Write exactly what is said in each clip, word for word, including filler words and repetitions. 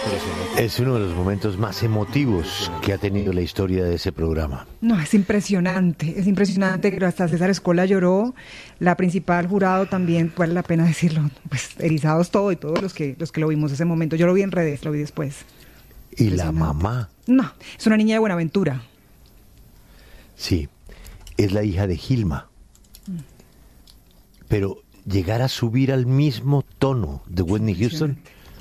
Es uno de los momentos más emotivos que ha tenido la historia de ese programa. No, es impresionante, es impresionante, pero hasta César Escola lloró, la principal jurado también, vale la pena decirlo, pues erizados todo y todos los que, los que lo vimos ese momento. Yo lo vi en redes, lo vi después. ¿Y la mamá? No, es una niña de Buenaventura. Sí, es la hija de Gilma. Mm. Pero llegar a subir al mismo tono de Whitney Houston.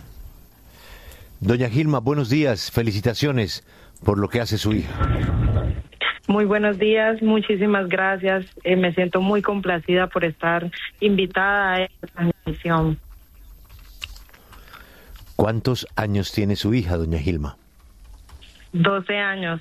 Doña Gilma, buenos días, felicitaciones por lo que hace su hija. Muy buenos días, muchísimas gracias. Eh, me siento muy complacida por estar invitada a esta transmisión. ¿Cuántos años tiene su hija, doña Gilma? doce años.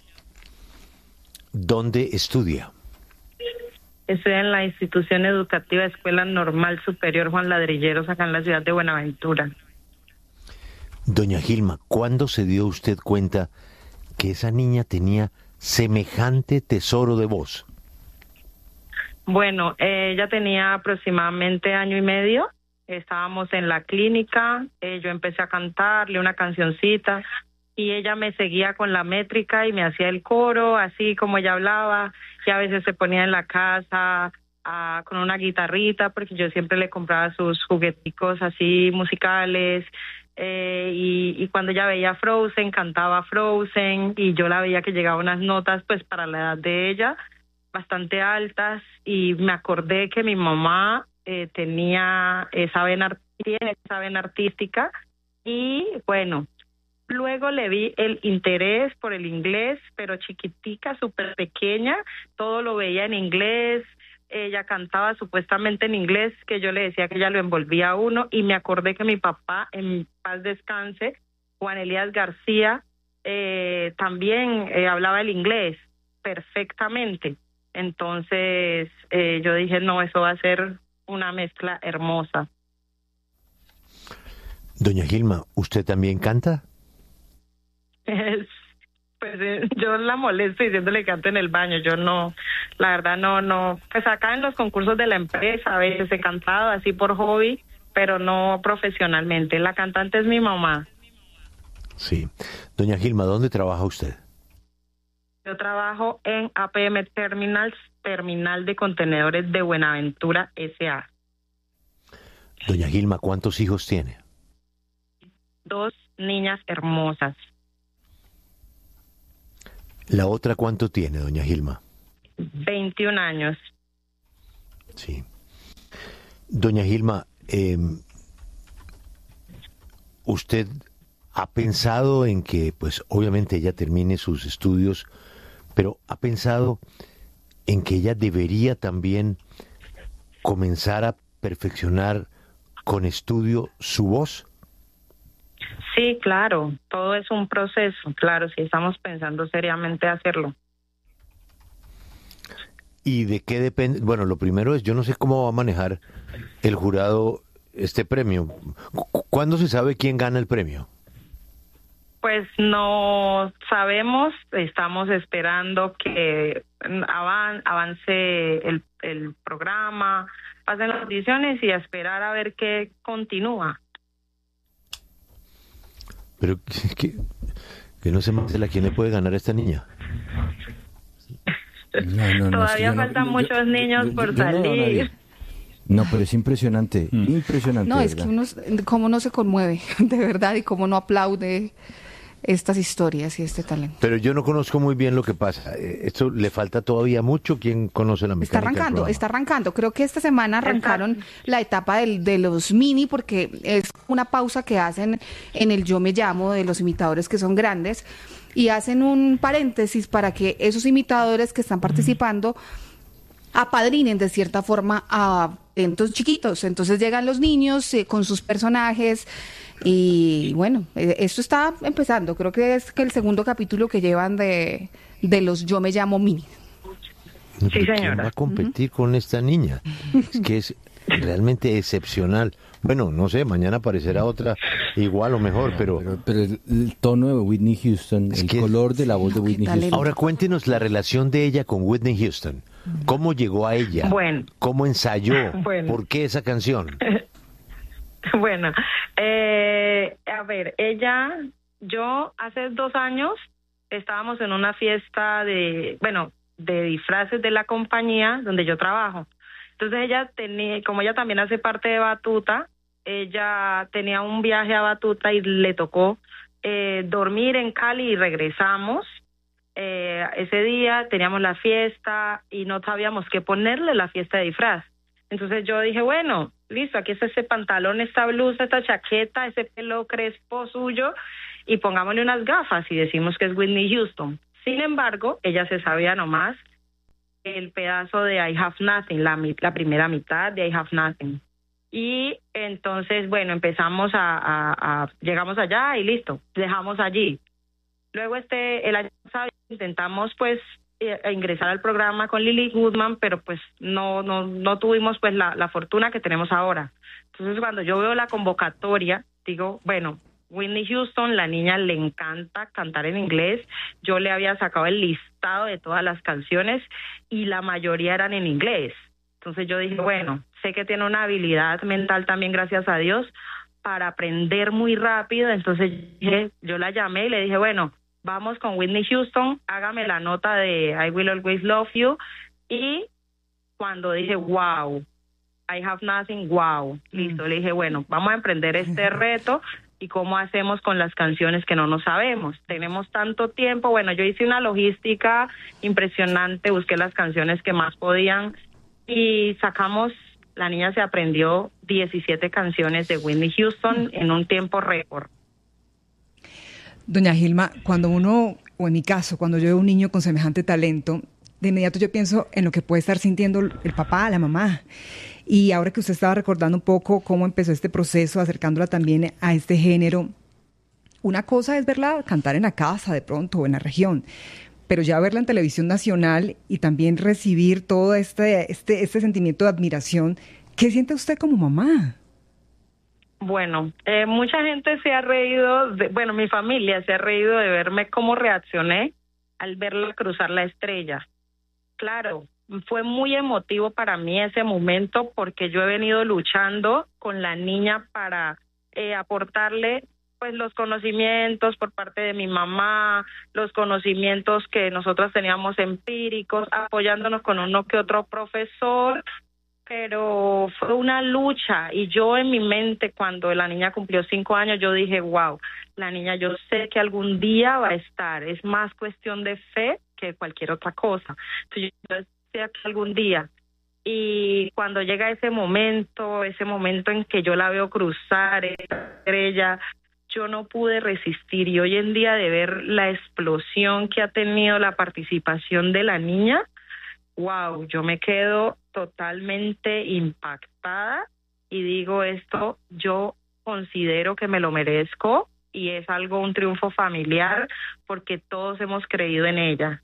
¿Dónde estudia? Estoy en la institución educativa Escuela Normal Superior Juan Ladrilleros, acá en la ciudad de Buenaventura. Doña Gilma, ¿cuándo se dio usted cuenta que esa niña tenía semejante tesoro de voz? Bueno, eh, ella tenía aproximadamente año y medio. Estábamos en la clínica, eh, yo empecé a cantarle una cancioncita y ella me seguía con la métrica y me hacía el coro, así como ella hablaba, y a veces se ponía en la casa a, con una guitarrita, porque yo siempre le compraba sus jugueticos así musicales, eh, y, y cuando ella veía Frozen, cantaba Frozen, y yo la veía que llegaba unas notas pues para la edad de ella, bastante altas, y me acordé que mi mamá eh, tenía esa vena, tiene esa vena artística, y bueno, luego le vi el interés por el inglés, pero chiquitica, súper pequeña, todo lo veía en inglés, ella cantaba supuestamente en inglés, que yo le decía que ella lo envolvía a uno, y me acordé que mi papá, en paz descanse, Juan Elías García, eh, también eh, hablaba el inglés perfectamente. Entonces eh, yo dije, no, eso va a ser una mezcla hermosa. Doña Gilma, ¿usted también canta? Es, pues eh, yo la molesto diciéndole que cante en el baño, yo no, la verdad no, no, pues acá en los concursos de la empresa a veces he cantado así por hobby, pero no profesionalmente. La cantante es mi mamá. Sí. Doña Gilma, ¿dónde trabaja usted? Yo trabajo en A P M Terminals, Terminal de Contenedores de Buenaventura S A Doña Gilma, ¿cuántos hijos tiene? Dos niñas hermosas. ¿La otra cuánto tiene, doña Gilma? veintiún años. Sí. Doña Gilma, eh, ¿usted ha pensado en que, pues obviamente ella termine sus estudios, pero ha pensado en que ella debería también comenzar a perfeccionar con estudio su voz? Sí, claro, todo es un proceso, claro, si estamos pensando seriamente hacerlo. ¿Y de qué depende? Bueno, lo primero es, yo no sé cómo va a manejar el jurado este premio. ¿Cu- ¿Cuándo se sabe quién gana el premio? Pues no sabemos, estamos esperando que avan- avance el, el programa, pasen las audiciones y a esperar a ver qué continúa. Pero que, que no se me quién le puede ganar a esta niña. No, no, no, Todavía es que yo faltan no, muchos yo, niños yo, por yo, yo no veo a salir. nadie. No, pero es impresionante, mm. impresionante. No, es que uno, cómo no se conmueve, de verdad, y cómo no aplaude estas historias y este talento. Pero yo no conozco muy bien lo que pasa. Eh, Esto le falta todavía mucho. ¿Quién conoce la mecánica Está del arrancando, programa? está arrancando. Creo que esta semana arrancaron la etapa del, de los mini, porque es una pausa que hacen en el Yo Me Llamo de los imitadores que son grandes, y hacen un paréntesis para que esos imitadores que están participando apadrinen de cierta forma a talentos chiquitos. Entonces llegan los niños eh, con sus personajes y bueno, eh, esto está empezando. Creo que es que el segundo capítulo que llevan de, de los Yo Me Llamo Mini. No, Sí, pero ¿quién señora. va a competir con esta niña? Es que es realmente excepcional. Bueno, no sé, mañana aparecerá otra igual o mejor, pero... Pero, pero el, el tono de Whitney Houston, Es el que- color de la voz de No, qué Whitney talento. Houston. Ahora cuéntenos la relación de ella con Whitney Houston. ¿Cómo llegó a ella? Bueno. ¿Cómo ensayó? Bueno. ¿Por qué esa canción? Bueno, eh, A ver, ella, yo hace dos años estábamos en una fiesta de, bueno, de disfraces de la compañía donde yo trabajo. Entonces ella tenía, como ella también hace parte de Batuta, ella tenía un viaje a Batuta y le tocó eh, dormir en Cali y regresamos. Eh, ese día teníamos la fiesta y no sabíamos qué ponerle la fiesta de disfraz. Entonces yo dije, bueno, listo, aquí está ese pantalón, esta blusa, esta chaqueta, ese pelo crespo suyo y pongámosle unas gafas y decimos que es Whitney Houston. Sin embargo, ella se sabía nomás el pedazo de I Have Nothing, la, la primera mitad de I Have Nothing. Y entonces, bueno, empezamos a, a, a, llegamos allá y listo, dejamos allí. Luego este, el año pasado intentamos pues eh, ingresar al programa con Lily Goodman, pero pues no, no, no tuvimos pues la, la fortuna que tenemos ahora. Entonces cuando yo veo la convocatoria, digo, bueno, Whitney Houston, la niña le encanta cantar en inglés. Yo le había sacado el listado de todas las canciones y la mayoría eran en inglés. Entonces yo dije, bueno, sé que tiene una habilidad mental también, gracias a Dios, para aprender muy rápido. Entonces yo la llamé y le dije, bueno, vamos con Whitney Houston, hágame la nota de I Will Always Love You. Y cuando dije, wow, I Have Nothing, wow, listo, le dije, bueno, vamos a emprender este reto. ¿Y cómo hacemos con las canciones que no nos sabemos? Tenemos tanto tiempo. Bueno, yo hice una logística impresionante, busqué las canciones que más podían y sacamos, la niña se aprendió diecisiete canciones de Whitney Houston en un tiempo récord. Doña Gilma, cuando uno, o en mi caso, cuando yo veo un niño con semejante talento, de inmediato yo pienso en lo que puede estar sintiendo el papá, la mamá. Y ahora que usted estaba recordando un poco cómo empezó este proceso, acercándola también a este género, una cosa es verla cantar en la casa de pronto o en la región, pero ya verla en televisión nacional y también recibir todo este, este, este sentimiento de admiración, ¿qué siente usted como mamá? Bueno, eh, mucha gente se ha reído, de, bueno, mi familia se ha reído de verme cómo reaccioné al verla cruzar la estrella. Claro, fue muy emotivo para mí ese momento porque yo he venido luchando con la niña para eh, aportarle pues los conocimientos por parte de mi mamá, los conocimientos que nosotros teníamos empíricos, apoyándonos con uno que otro profesor, pero fue una lucha y yo en mi mente cuando la niña cumplió cinco años yo dije, wow, la niña yo sé que algún día va a estar, es más cuestión de fe que cualquier otra cosa. Entonces yo sé que algún día, y cuando llega ese momento, ese momento en que yo la veo cruzar esa estrella, yo no pude resistir y hoy en día de ver la explosión que ha tenido la participación de la niña, wow, yo me quedo totalmente impactada y digo esto, yo considero que me lo merezco y es algo, un triunfo familiar porque todos hemos creído en ella.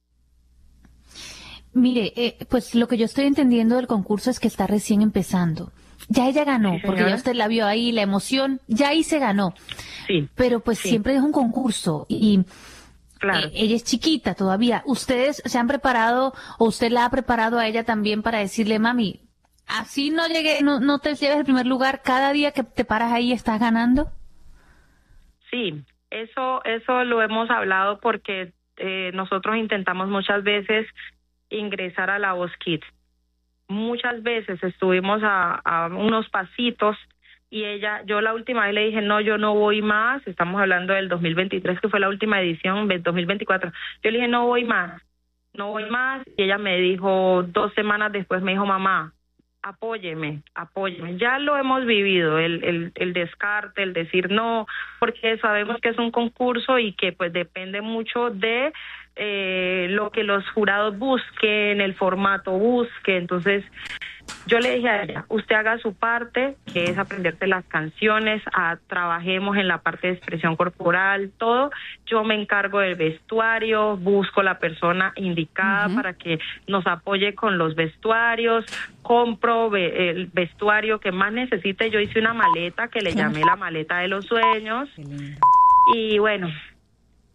Mire, eh, pues lo que yo estoy entendiendo del concurso es que está recién empezando. Ya ella ganó, Sí, porque ya usted la vio ahí, la emoción, ya ahí se ganó. Sí. Pero pues sí. siempre es un concurso y Claro. eh, ella es chiquita todavía. ¿Ustedes se han preparado o usted la ha preparado a ella también para decirle, mami, así no llegué, no, no te lleves el primer lugar, cada día que te paras ahí estás ganando? Sí, eso, eso lo hemos hablado porque eh, nosotros intentamos muchas veces ingresar a La Voz Kids. Muchas veces estuvimos a, a unos pasitos y ella, yo la última vez le dije, no, yo no voy más, estamos hablando del dos mil veintitrés, que fue la última edición, dos mil veinticuatro. Yo le dije, no voy más, no voy más, y ella me dijo, dos semanas después me dijo, mamá, apóyeme, apóyeme. Ya lo hemos vivido, el, el, el descarte, el decir no, porque sabemos que es un concurso y que pues depende mucho de eh, lo que los jurados busquen, el formato busque. Entonces yo le dije a ella, usted haga su parte, que es aprenderte las canciones, a, trabajemos en la parte de expresión corporal, todo. Yo me encargo del vestuario, busco la persona indicada uh-huh. para que nos apoye con los vestuarios, compro ve, el vestuario que más necesite. Yo hice una maleta que le llamé la maleta de los sueños. Y bueno,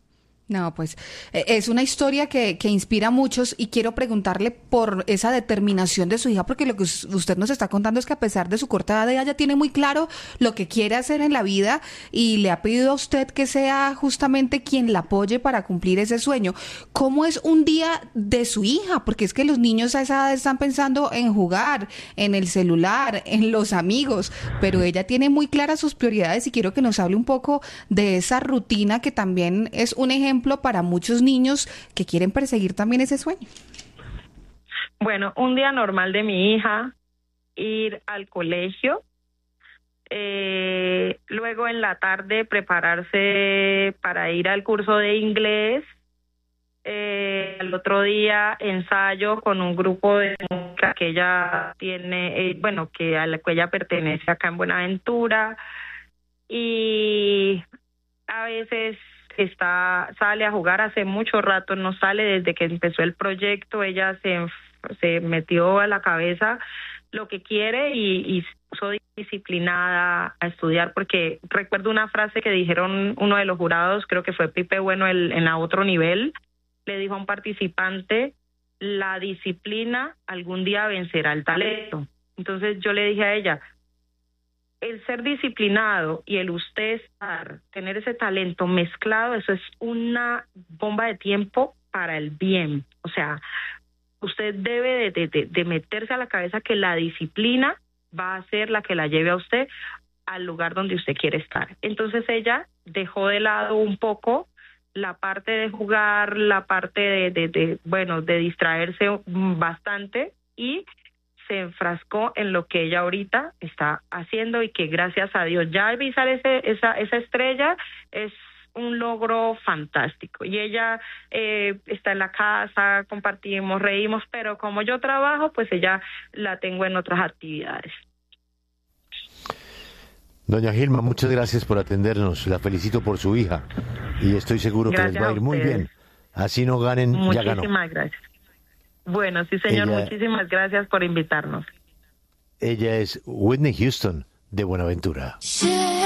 No, pues eh, es una historia que, que inspira a muchos y quiero preguntarle por esa determinación de su hija, porque lo que us- usted nos está contando es que a pesar de su corta edad, ella ya tiene muy claro lo que quiere hacer en la vida y le ha pedido a usted que sea justamente quien la apoye para cumplir ese sueño. ¿Cómo es un día de su hija? Porque es que los niños a esa edad están pensando en jugar, en el celular, en los amigos, pero ella tiene muy claras sus prioridades y quiero que nos hable un poco de esa rutina que también es un ejemplo para muchos niños que quieren perseguir también ese sueño. Bueno, un día normal de mi hija, ir al colegio, eh, luego en la tarde prepararse para ir al curso de inglés, eh, el otro día ensayo con un grupo de música que ella tiene, eh, bueno, que a la que ella pertenece acá en Buenaventura, y a veces está sale a jugar. Hace mucho rato no sale, desde que empezó el proyecto ella se, se metió a la cabeza lo que quiere y, y soy disciplinada a estudiar, porque recuerdo una frase que dijeron uno de los jurados, creo que fue Pipe Bueno, el, en a otro nivel, le dijo a un participante: la disciplina algún día vencerá el talento. Entonces yo le dije a ella: el ser disciplinado y el usted estar, tener ese talento mezclado, eso es una bomba de tiempo para el bien. O sea, usted debe de, de, de meterse a la cabeza que la disciplina va a ser la que la lleve a usted al lugar donde usted quiere estar. Entonces ella dejó de lado un poco la parte de jugar, la parte de, de, de bueno, de distraerse bastante, y se enfrascó en lo que ella ahorita está haciendo, y que gracias a Dios ya avisar ese, esa, esa estrella es un logro fantástico. Y ella eh, está en la casa, compartimos, reímos, pero como yo trabajo, pues ella la tengo en otras actividades. Doña Gilma, muchas gracias por atendernos. La felicito por su hija y estoy seguro Gracias que les va a ir muy bien. Así no ganen, ya ganó. Muchísimas gracias. Bueno, sí, señor, Ella, muchísimas gracias por invitarnos. Ella es Whitney Houston de Buenaventura.